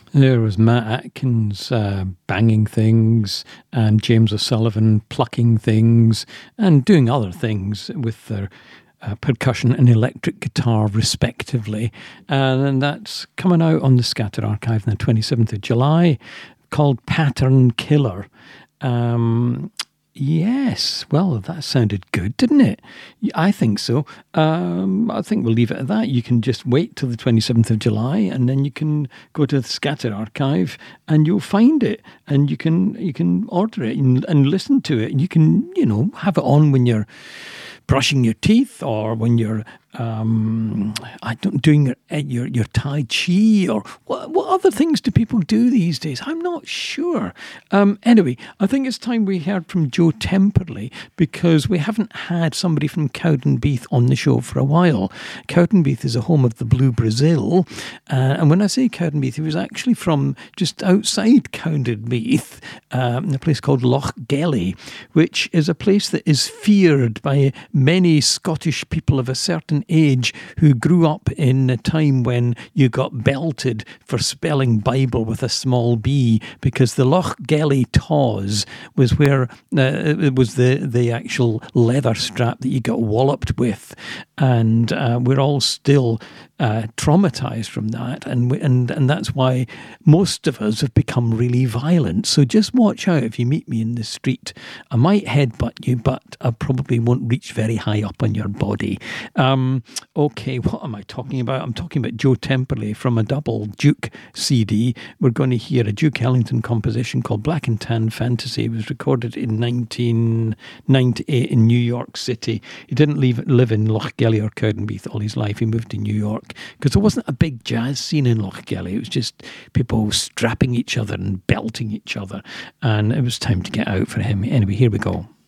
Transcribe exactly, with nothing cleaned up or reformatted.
There was Matt Atkins uh, banging things, and James O'Sullivan plucking things and doing other things with their uh, percussion and electric guitar, respectively. And, and that's coming out on the Scatter Archive on the twenty-seventh of July, called Pattern Killer. Um, yes, well, that sounded good, didn't it? I think so. Um, I think we'll leave it at that. You can just wait till the twenty-seventh of July, and then you can go to the Scatter Archive, and you'll find it, and you can you can order it and, and listen to it. And you can, you know, have it on when you're brushing your teeth, or when you're um, I don't doing your your your Tai Chi, or what, what other things do people do these days? I'm not sure. Um, anyway, I think it's time we heard from Joe Temperley, because we haven't had somebody from Cowdenbeath on the show for a while. Cowdenbeath is a home of the Blue Brazil, uh, and when I say Cowdenbeath, he was actually from just outside Cowdenbeath, um, a place called Loch Gelly, which is a place that is feared by many Scottish people of a certain age who grew up in a time when you got belted for spelling Bible with a small b, because the Loch Gelly Taws was where uh, it was the, the actual leather strap that you got walloped with, and uh, we're all still uh, traumatized from that, and, we, and and that's why most of us have become really violent. So just watch out if you meet me in the street. I might headbutt you, but I probably won't reach very high up on your body. Um, okay, what am I talking about? I'm talking about Joe Temperley from a double Duke C D. We're going to hear a Duke Ellington composition called Black and Tan Fantasy. It was recorded in nineteen ninety-eight in New York City. He didn't leave, live in Loch Gelly or Cowdenbeath all his life. He moved to New York because there wasn't a big jazz scene in Loch Gelly. It was just people strapping each other and belting each other, and it was time to get out for him. Anyway, here we go.